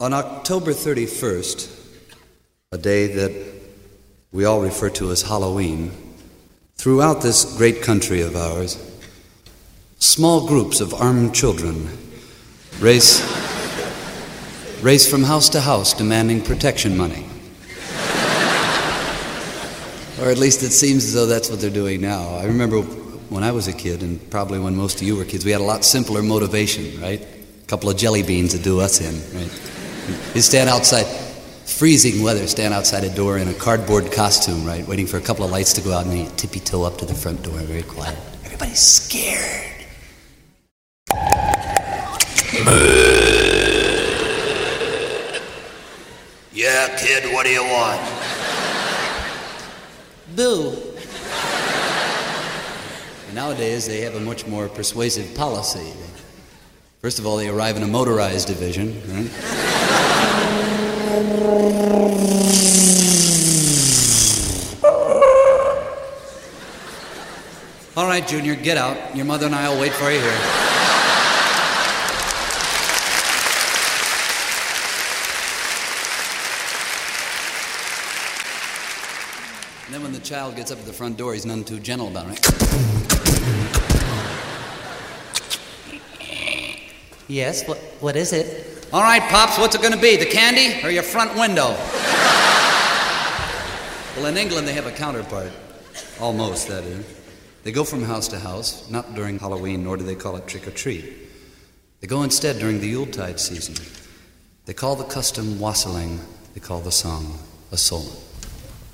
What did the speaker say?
On October 31st, a day that we all refer to as Halloween, throughout this great country of ours, small groups of armed children race from house to house demanding protection money. Or at least it seems as though that's what they're doing now. I remember when I was a kid, and probably when most of you were kids, we had a lot simpler motivation, right? A couple of jelly beans to do us in, right? You stand outside, freezing weather, stand outside a door in a cardboard costume, right? Waiting for a couple of lights to go out, and then you tippy-toe up to the front door, very quiet. Everybody's scared. Yeah, kid, what do you want? Boo. And nowadays, they have a much more persuasive policy. First of all, they arrive in a motorized division, right? All right, Junior, get out. Your mother and I will wait for you here. And then when the child gets up at the front door, he's none too gentle about it. Yes, what is it? All right, Pops, what's it going to be, the candy or your front window? Well, in England, they have a counterpart. Almost, that is. They go from house to house, not during Halloween, nor do they call it trick-or-treat. They go instead during the Yuletide season. They call the custom wassailing. They call the song a solent.